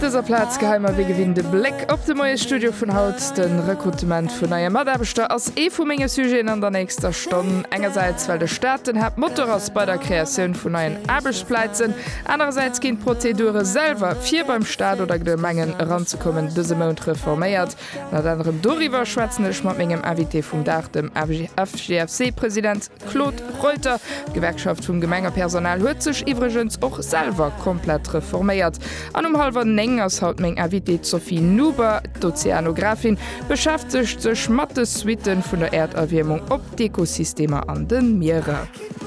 Dieser Platz geheimer wie gewinn de Blick op de moie Studio vun Haut den Rekrutement vun eier Maderbeter ass vu menge Sygéen an der nächster Stunde. Engerseits weil de Staaten hat Motorras bei der Kreation vun neuen Abelspleizen, andererseits gin Prozedure selber vier beim Staat oder de Mengen ranzukommen dëse Mount reforméiert. Na anderem Doriwer schwatzennech mat mengegem Avité vum Dach dem FGFC-Präsident Claude Reuter, Gewerkschaft vum Gemenger Personal huet sech iwregens och selber komplett reforméiert. An halber ass haut még Avité Sophie Nuber, d'Ozeanografin, beschafft sech ze schmatte Suiten vun der Erderwärmung op d'Ekosystemer an den Meere.